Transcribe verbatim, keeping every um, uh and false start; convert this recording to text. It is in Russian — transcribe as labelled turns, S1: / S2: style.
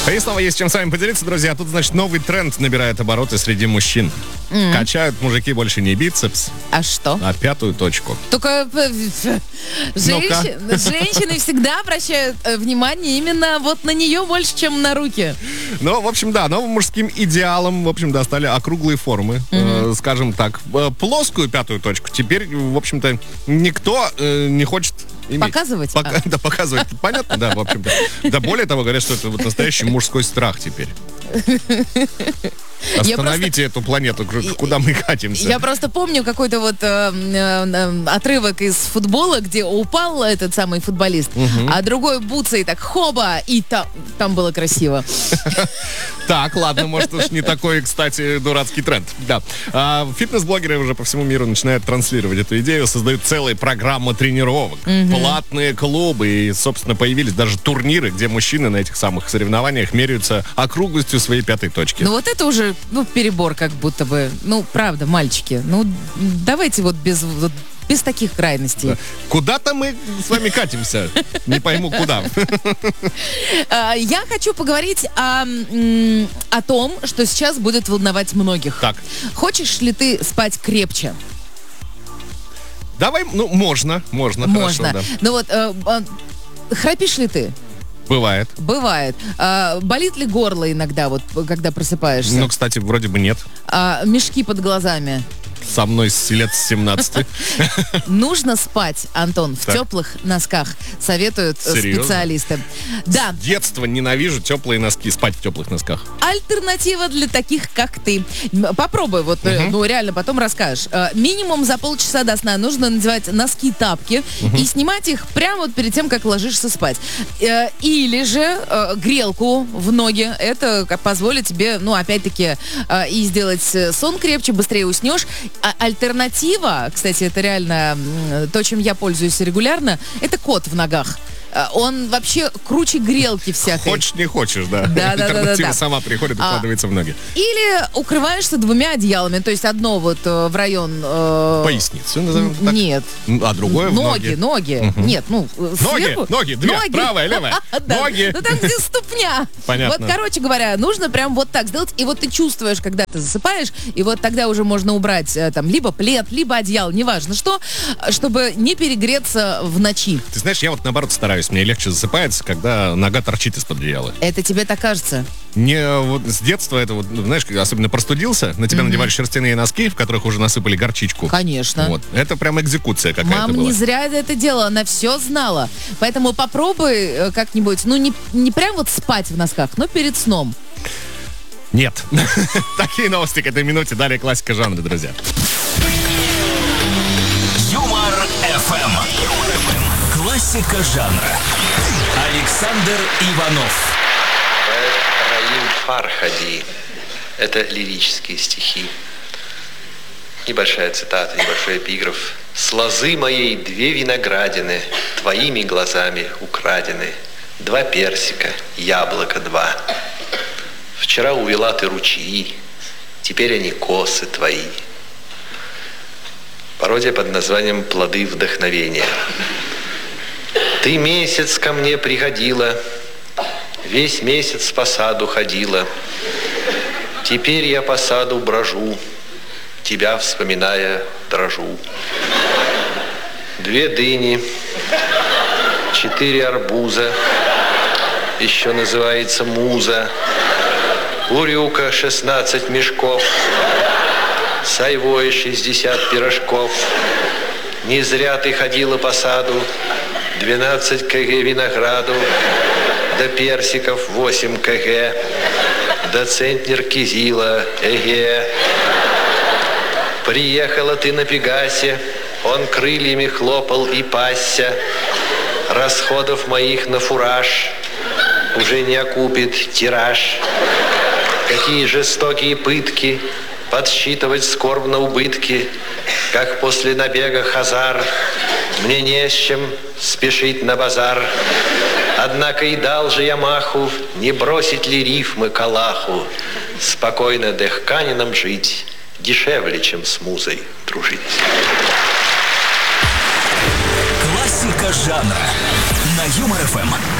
S1: И снова есть чем с вами поделиться, друзья. Тут, значит, новый тренд набирает обороты среди мужчин. Mm. Качают мужики больше не бицепс,
S2: а что?
S1: А пятую точку.
S2: Только женщины, женщины всегда обращают внимание именно вот на нее больше, чем на руки.
S1: Ну, в общем, да, новым мужским идеалом, в общем, да, стали округлые формы. Mm-hmm. Э, скажем так, плоскую пятую точку теперь, в общем-то, никто э, не хочет иметь.
S2: Показывать?
S1: Пока,
S2: а.
S1: Да, показывать. Понятно, да, в общем-то. Да, более того, говорят, что это вот настоящий мужской страх теперь. Остановите просто... эту планету, куда мы катимся.
S2: Я просто помню какой-то вот э, э, отрывок из футбола, где упал этот самый футболист, угу. а другой буцай так хоба, и там, там было красиво.
S1: Так, ладно, может уж не такой, кстати, дурацкий тренд. Да. А, фитнес-блогеры уже по всему миру начинают транслировать эту идею, создают целые программы тренировок, угу. платные клубы, и, собственно, появились даже турниры, где мужчины на этих самых соревнованиях меряются округлостью своей пятой точки.
S2: Ну вот это уже, ну, перебор как будто бы. Ну, правда, мальчики, ну, давайте вот без... Вот, без таких крайностей. Да.
S1: Куда-то мы с вами катимся. Не пойму, куда.
S2: Я хочу поговорить о, о том, что сейчас будет волновать многих.
S1: Так.
S2: Хочешь ли ты спать крепче?
S1: Давай, ну, можно, можно.
S2: Можно.
S1: Хорошо, да.
S2: Ну вот, э, э, храпишь ли ты?
S1: Бывает.
S2: Бывает. А, болит ли горло иногда, вот, когда просыпаешься?
S1: Ну, кстати, вроде бы нет.
S2: А, мешки под глазами?
S1: Со мной с лет с семнадцати.
S2: Нужно спать, Антон, в
S1: так.
S2: теплых носках, советуют
S1: Серьезно?
S2: специалисты. Да.
S1: С детства ненавижу теплые носки, спать в теплых носках.
S2: Альтернатива для таких, как ты. Попробуй, вот, угу. ну реально, потом расскажешь. Минимум за полчаса до сна нужно надевать носки-тапки угу. и снимать их прямо вот перед тем, как ложишься спать. Или же грелку в ноги. Это позволит тебе, ну, опять-таки, и сделать сон крепче, быстрее уснешь. А альтернатива, кстати, это реально то, чем я пользуюсь регулярно, это кот в ногах. Он вообще круче грелки всякой.
S1: Хочешь, не хочешь, да.
S2: Да, да,
S1: Альтернатива
S2: да, да, да.
S1: сама приходит и укладывается
S2: а,
S1: в ноги.
S2: Или укрываешься двумя одеялами, то есть одно вот э, в район... Э,
S1: поясницы, назовем так.
S2: Нет.
S1: А другое в
S2: ноги.
S1: ноги.
S2: Ноги,
S1: угу.
S2: Нет, ну, сверху.
S1: Ноги, ноги, две,
S2: ноги.
S1: правая, левая. Ноги.
S2: Ну там, где ступня.
S1: Понятно.
S2: Вот, короче говоря, нужно прям вот так сделать, и вот ты чувствуешь, когда ты засыпаешь, и вот тогда уже можно убрать там либо плед, либо одеяло, неважно что, чтобы не перегреться в ночи.
S1: Ты знаешь, я вот наоборот стараюсь, мне легче засыпается, когда нога торчит из-под одеяла.
S2: Это тебе так кажется?
S1: Не, вот с детства это вот, знаешь, особенно простудился, на тебя mm-hmm. надевали шерстяные носки, в которых уже насыпали горчичку.
S2: Конечно.
S1: Вот. Это прям экзекуция какая-то
S2: Мама
S1: была.
S2: не зря это делала, она все знала. Поэтому попробуй как-нибудь, ну не, не прям вот спать в носках, но перед сном.
S1: Нет. Такие новости к этой минуте. Далее классика жанра, друзья.
S3: Юмор эф эм. Классика жанра. Александр Иванов.
S4: Раим Фархади. Это лирические стихи. Небольшая цитата, небольшой эпиграф. «С лозы моей две виноградины, твоими глазами украдены. Два персика, яблоко два. Вчера увела ты ручьи, теперь они косы твои». Пародия под названием «Плоды вдохновения». Ты месяц ко мне приходила, весь месяц по саду ходила. Теперь я по саду брожу, тебя вспоминая дрожу. Две дыни, четыре арбуза, еще называется муза. Урюка шестнадцать мешков, с айвой шестьдесят пирожков. Не зря ты ходила по саду, двенадцать килограмм винограду, до персиков восемь килограмм, до центнер кизила, эге. Приехала ты на Пегасе, он крыльями хлопал и пасся. Расходов моих на фураж уже не окупит тираж. Какие жестокие пытки, подсчитывать скорбно убытки, как после набега хазар. Мне не с чем спешить на базар. Однако и дал же я маху, не бросить ли рифмы к Аллаху. Спокойно дехканином жить дешевле, чем с музой дружить.
S3: Классика жанра на Юмор эф эм.